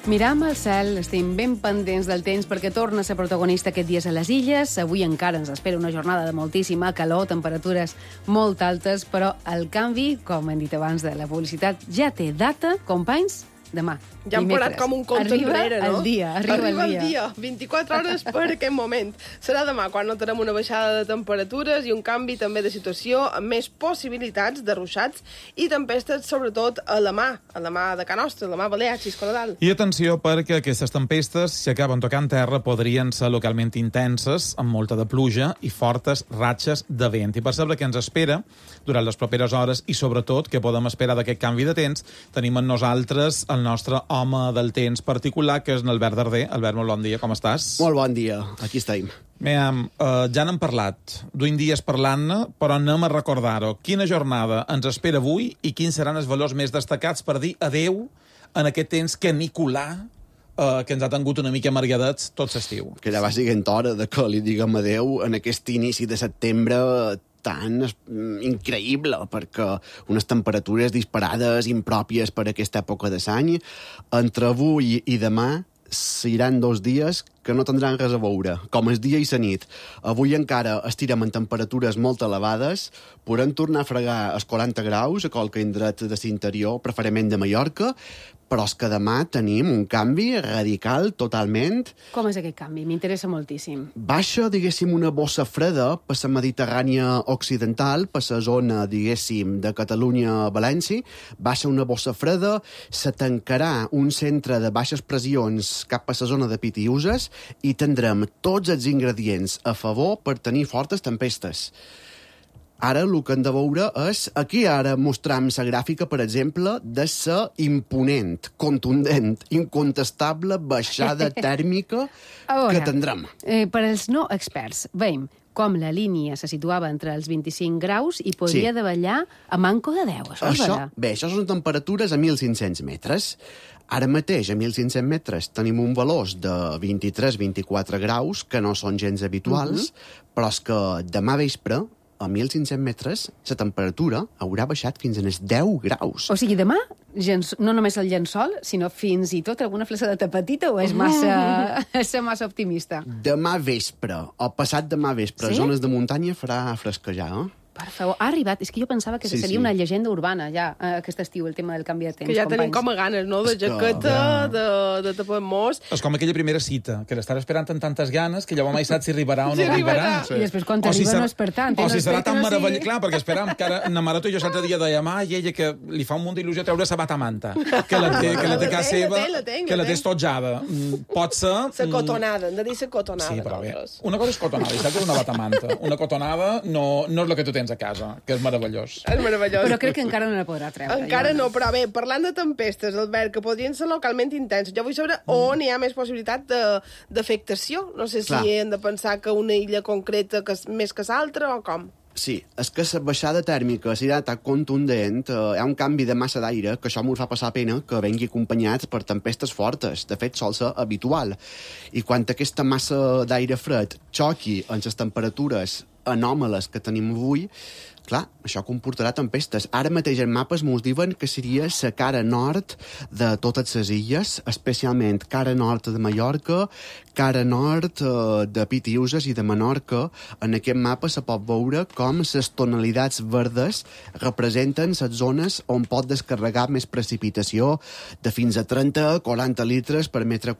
Miram al cel, estem ben pendents del temps perquè torna a ser protagonista aquest dies a les illes. Avui encara ens espera una jornada de moltíssima calor, temperatures molt altes, però el canvi, com hem dit abans de la publicitat, ja té data, companys, demà. Ja hem parat com un compte enrere, no? Arriba el dia. 24 hores per aquest moment. Serà demà quan notarem una baixada de temperatures i un canvi també de situació amb més possibilitats de ruixats i tempestes, sobretot a la mà de Can Nostra, a la mà Balear, Xisco Nadal. I atenció, perquè aquestes tempestes, si acaben tocant terra, podrien ser localment intenses, amb molta de pluja i fortes ratxes de vent. I per saber què ens espera durant les properes hores i, sobretot, què podem esperar d'aquest canvi de temps, tenim en nosaltres el nostre home del temps particular, que és l'Albert Darder. Albert, molt bon dia, com estàs? Molt bon dia, aquí estem. Miram, ja n'hem parlat, duim dies parlant-ne, però anem a recordar-ho. Quina jornada ens espera avui i quins seran els valors més destacats per dir adeu en aquest temps caniculà que ens ha tingut una mica amargadets tot l'estiu. Que ja va siguent hora de que li diguem adeu en aquest inici de setembre tan increïble, perquè unes temperatures disparades, impròpies per aquesta època de l'any. Entre avui i demà seran 2 dies que no tindran res a veure, com el dia i la nit. Avui encara estirem en temperatures molt elevades, podem tornar a fregar els 40 graus a qualque indret de l'interior, preferentment de Mallorca, però és que demà tenim un canvi radical totalment. Com és aquest canvi? M'interessa moltíssim. Baixa, diguéssim, una bossa freda per la Mediterrània occidental, per la zona, diguéssim, de Catalunya-València. Baixa una bossa freda, se tancarà un centre de baixes pressions cap a la zona de Pitiuses i tindrem tots els ingredients a favor per tenir fortes tempestes. Ara el que hem de veure és... Aquí ara mostrem la gràfica, per exemple, de la imponent, contundent, incontestable baixada tèrmica que tindrem. Per als no experts, veiem com la línia se situava entre els 25 graus i podria davallar a manco de 10. Això són temperatures a 1.500 metres. Ara mateix, a 1.500 metres, tenim un valors de 23-24 graus, que no són gens habituals, però és que demà vespre, a 1.500 metres, la temperatura haurà baixat fins als 10 graus. O sigui, demà, no només el llençol, sinó fins i tot alguna flaçadeta petita, o és massa optimista? Demà vespre, o passat demà vespre, a zones de muntanya farà fresquejar, Per favor, ha arribat. És que jo pensava que seria una llegenda urbana, ja, aquest estiu, el tema del canvi de temps. Que ja tenim com a ganes, no?, de jaqueta, de tapamós. És com aquella primera cita, que l'estarà esperant amb tantes ganes que llavors mai saps si arribarà o no arribarà. I després quan t'arriba no és per tant. O si serà tan meravellós. Clar, perquè esperam que ara na Marató i jo l'altre dia deia i ella que li fa un munt d'il·lusió treure la bata manta, que la té a casa seva, que la té estotjada. Pot ser... La cotonada, hem de dir la cotonada. Sí, però bé. Una cosa és cotonada, i l'altra és una bata manta. Una cotonada no és el que tu tens a casa, que és meravellós. És meravellós. Però crec que encara no la podrà treure. Encara no, però bé, parlant de tempestes, Albert, que podrien ser localment intenses, jo vull saber on hi ha més possibilitat d'afectació. No sé si hem de pensar que una illa concreta més que l'altra o com. Sí, és que la baixada tèrmica serà tan contundent, hi ha un canvi de massa d'aire, que això m'ho fa passar pena que vengui acompanyats per tempestes fortes. De fet, sol ser habitual. I quan aquesta massa d'aire fred xoqui en les temperatures anòmales que tenim avui, clar, això comportarà tempestes. Ara mateix en mapes mos diuen que seria la cara nord de totes les illes, especialment cara nord de Mallorca, cara nord de Pitiuses i de Menorca. En aquest mapa se pot veure com les tonalitats verdes representen les zones on pot descarregar més precipitació de fins a 30-40 litres per metre